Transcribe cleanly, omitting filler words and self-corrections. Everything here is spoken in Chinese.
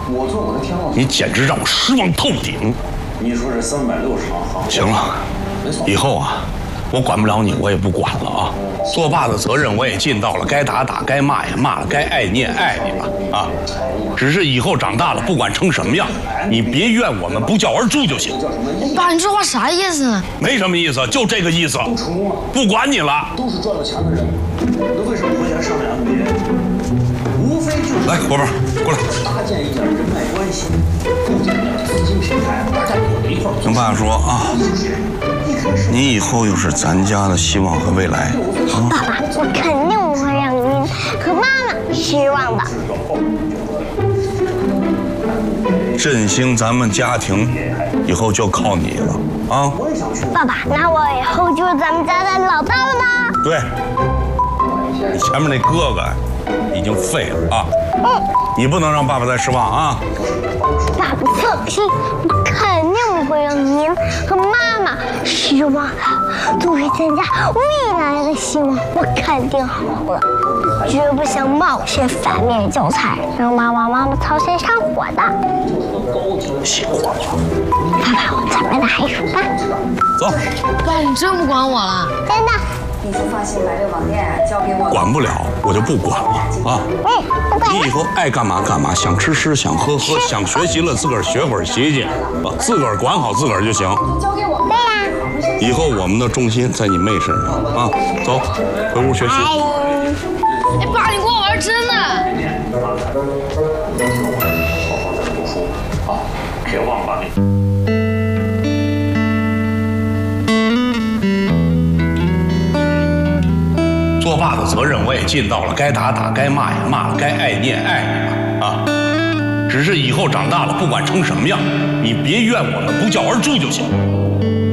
我做我的天王。 你简直让我失望透顶。 你说这360行， 行了，以后啊，我管不了你，我也不管了啊。做爸的责任我也尽到了，该打打，该骂也骂了，该爱你也爱你了啊。只是以后长大了，不管成什么样，你别怨我们不教而诛就行。 爸，你这话啥意思呢？ 没什么意思，就这个意思。不管你了。 都是赚了钱的人，那为什么回家上 MBA？ 无非就是来，伙伴，过来。 搭建一点人脉关系，构建点资金平台，大家躲在一块儿。 跟爸说啊，你以后又是咱家的希望和未来啊。 爸爸，我肯定不会让您和妈妈失望的。 振兴咱们家庭，以后就靠你了啊！ 爸爸，那我以后就是咱们家的老大了吗？ 对，你前面那哥哥已经废了啊！你不能让爸爸再失望啊！ 爸爸放心，我肯定不会让您和妈妈失望的。作为咱家未来的希望，我肯定好了，绝不像冒些反面教材，让爸爸妈妈操心上火的。 熄火了。 爸爸，我咱们的还有吧？ 走。 爸，你真不管我了？ 真的。 你就放心，把这网店交给我。 管不了，我就不管了啊！ 不管了。 你以后爱干嘛干嘛，想吃吃，想喝喝，想学习了自个儿学会儿习去，自个儿管好自个儿就行。 交给我。 对呀。 以后我们的重心在你妹身上啊！走，回屋学习。 哎，爸，你跟我玩真的？ 别忘了你。 做爸的责任我也尽到了，该打打，该骂也骂了，该爱你也爱你了啊。只是以后长大了，不管成什么样，你别怨我们不教而诛就行。